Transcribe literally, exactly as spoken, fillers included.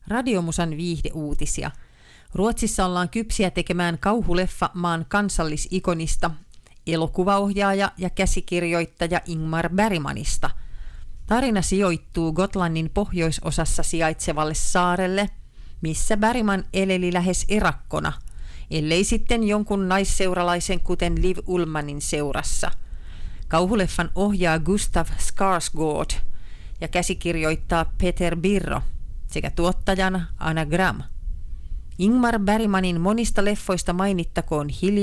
Radiomusan viihdeuutisia. Ruotsissa ollaan kypsiä tekemään kauhuleffa maan kansallisikonista, elokuvaohjaaja ja käsikirjoittaja Ingmar Bergmanista. Tarina sijoittuu Gotlannin pohjoisosassa sijaitsevalle saarelle, missä Bergman eleli lähes erakkona, ellei sitten jonkun naisseuralaisen kuten Liv Ullmannin seurassa. Kauhuleffan ohjaa Gustav Skarsgård ja käsikirjoittaa Peter Birro sekä tuottajana Anagram. Ingmar Bergmanin monista leffoista mainittakoon Hilja